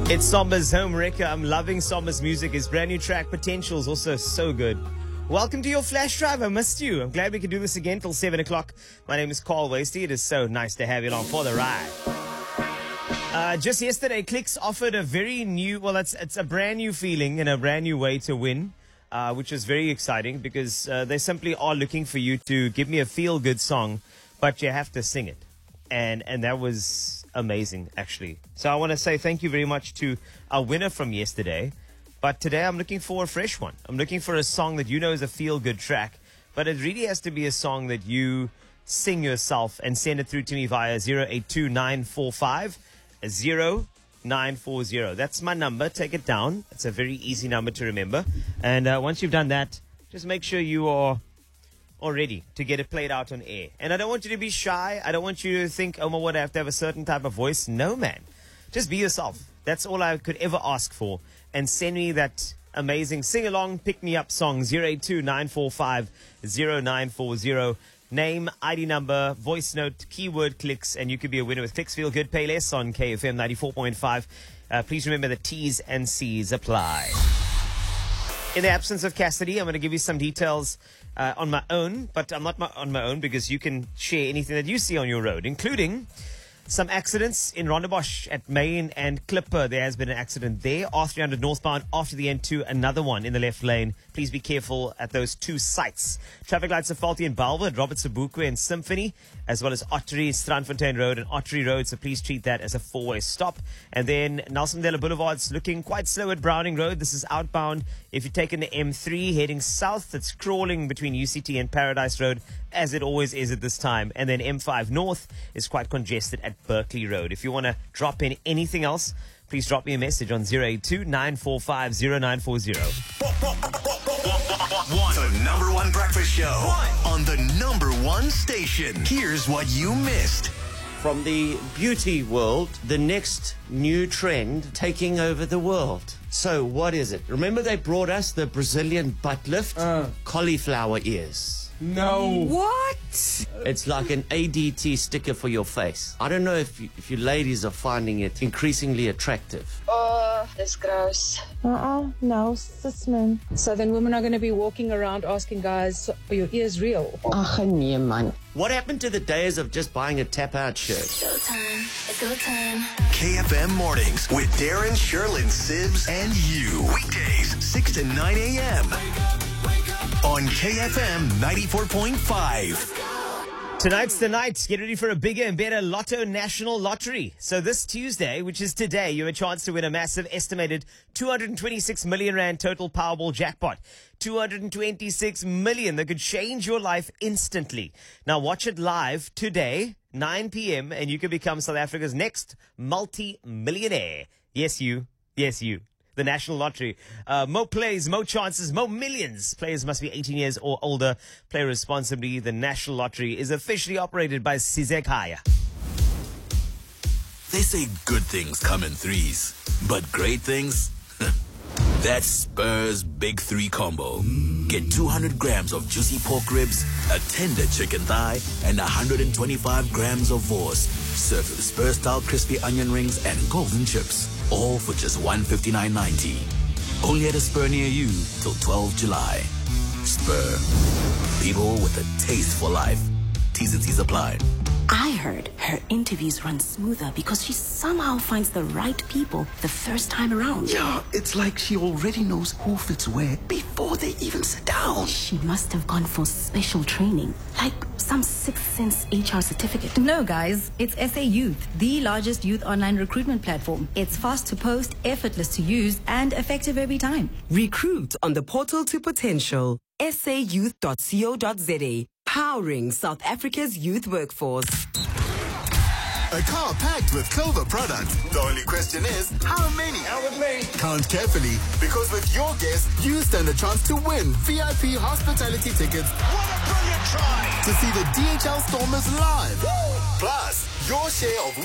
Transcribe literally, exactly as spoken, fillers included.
It's Somba's home wrecker. I'm loving Somba's music. His brand new track, Potential, is also so good. Welcome to your flash drive. I missed you. I'm glad we can do this again till seven o'clock. My name is Carl Wasty. It is so nice to have you along for the ride. Uh, just yesterday, Clicks offered a very new, well, it's, it's a brand new feeling and a brand new way to win, uh, which is very exciting because uh, they simply are looking for you to give me a feel-good song, but you have to sing it. And, and that was amazing, actually. So I want to say thank you very much to our winner from yesterday. But today I'm looking for a fresh one. I'm looking for a song that you know is a feel-good track, but it really has to be a song that you sing yourself and send it through to me via zero eight two nine four five zero nine four zero. That's my number. Take it down. It's a very easy number to remember. And uh, once you've done that, just make sure you are all ready to get it played out on air. And I don't want you to be shy. I don't want you to think, oh my word, I have to have a certain type of voice. No, man. Just be yourself. That's all I could ever ask for. And send me that amazing sing-along, pick-me-up song, zero eight two nine four five zero nine four zero. Name, I D number, voice note, keyword Clicks, and you could be a winner with Clicks Feel Good. Pay less on K F M ninety-four point five. Uh, please remember the T's and C's apply. In the absence of Cassidy, I'm going to give you some details uh, on my own, but I'm not my, on my own because you can share anything that you see on your road, including some accidents in Rondebosch at Main and Clipper. There has been an accident there. R three hundred northbound after the N two, another one in the left lane. Please be careful at those two sites. Traffic lights are faulty in Balva at Robert Sobukwe and Symphony, as well as Ottery, Strandfontein Road and Ottery Road. So please treat that as a four-way stop. And then Nelson Mandela Boulevard's looking quite slow at Browning Road. This is outbound. If you're taking the M three heading south, it's crawling between U C T and Paradise Road, as it always is at this time. And then M five North is quite congested at Berkeley Road. If you want to drop in anything else, please drop me a message on zero eight two nine four five zero nine four zero. The number one breakfast show one. On the number one station. Here's what you missed. From the beauty world, the next new trend taking over the world. So what is it? Remember they brought us the Brazilian butt lift? Uh. Cauliflower ears. No. What? It's like an A D T sticker for your face. I don't know if you, if you ladies are finding it increasingly attractive. Oh, that's gross. Uh-uh, no, sis man. So then women are going to be walking around asking guys, are your ears real? Ach nee man. What happened to the days of just buying a tap-out shirt? Showtime. It's go time. K F M Mornings with Darren, Sherlyn, Sibs, and you. Weekdays, six to nine a.m. on K F M ninety-four point five. Tonight's the night. Get ready for a bigger and better Lotto National Lottery. So this Tuesday, which is today, you have a chance to win a massive estimated two hundred twenty-six million rand total Powerball jackpot. two hundred twenty-six million that could change your life instantly. Now watch it live today, nine p.m., and you can become South Africa's next multi-millionaire. Yes, you. Yes, you. The National Lottery. Uh, more plays, more chances, more millions. Players must be eighteen years or older. Play responsibly. The National Lottery is officially operated by Sizek Haya. They say good things come in threes, but great things? That's Spur's Big Three Combo. Get two hundred grams of juicy pork ribs, a tender chicken thigh, and one hundred twenty-five grams of vorst. Served with Spur-style crispy onion rings and golden chips. All for just one hundred fifty-nine ninety. Only at a Spur near you till twelfth of July. Spur. People with a taste for life. T's and C's apply. I heard her interviews run smoother because she somehow finds the right people the first time around. Yeah, it's like she already knows who fits where before they even sit down. She must have gone for special training, like some Sixth Sense H R certificate. No, guys, it's S A Youth, the largest youth online recruitment platform. It's fast to post, effortless to use, and effective every time. Recruit on the portal to potential. S A youth dot co dot z a. Powering South Africa's youth workforce. A car packed with Clover products. The only question is, how many? Out with me. Count carefully, because with your guess, you stand a chance to win V I P hospitality tickets. What a brilliant try! To see the D H L Stormers live. Woo! Plus, your share of